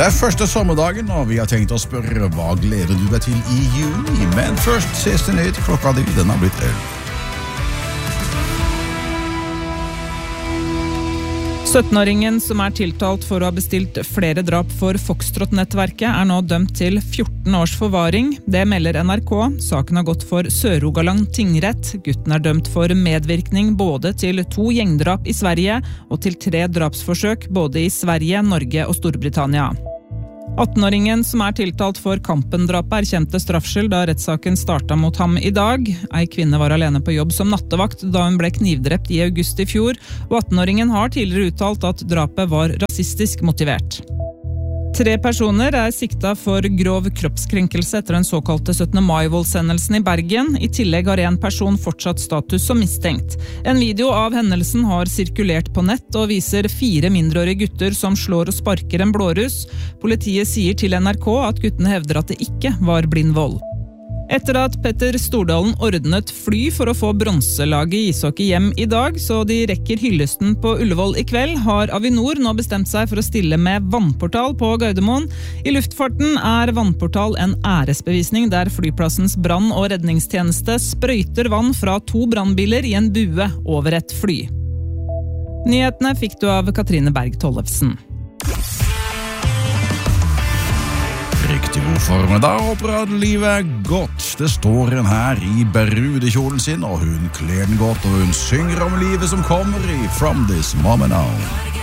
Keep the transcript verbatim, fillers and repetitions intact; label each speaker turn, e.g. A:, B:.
A: Det er første sommerdagen, og vi har tenkt å spørre hva gleder du deg til i juni. Men først siste nytt, klokka di, den har blitt elleve.
B: syttenåringen som er tiltalt for å ha bestilt flere drap for Foxtrot-nettverket er nå dømt til fjorten års forvaring. Det melder N R K. Saken har gått for Sør-Rogaland tingrett. Gutten er dømt for medvirkning både til to gjengdrap i Sverige og til tre drapsforsøk både i Sverige, Norge og Storbritannia. attenåringen som er tiltalt for Kampen-drapet erkjente straffskyld da rettssaken startet mot ham i dag. Ei kvinne var alene på jobb som nattevakt da hun ble knivdrept i august i fjor, og attenåringen har tidligere uttalt at drapet var rasistisk motivert. Tre personer er sikta for grov kroppskrenkelse etter den såkalte syttende mai-voldshendelsen i Bergen. I tillegg har en person fortsatt status som mistenkt. En video av hendelsen har sirkulert på nett og viser fire mindreårige gutter som slår og sparker en blåruss. Politiet sier til N R K at guttene hevder at det ikke var blind vold. Etter at Petter Stordalen ordnet fly for å få bronselaget i ishockey hjem i dag, så de rekker hyllesten på Ullevål i kveld, har Avinor nå bestemt seg for å stille med vannportal på Gardermoen. I luftfarten er vannportal en æresbevisning der flyplassens brann- og redningstjeneste sprøyter vann fra to brannbiler i en bue over et fly. Nyhetene fikk du av Katrine Berg Tollefsen.
A: Riktig god formiddag, håper at livet er godt. Det står en her i berudekjolen sin, og hun kler den godt, og hun synger om livet som kommer i From This Moment On.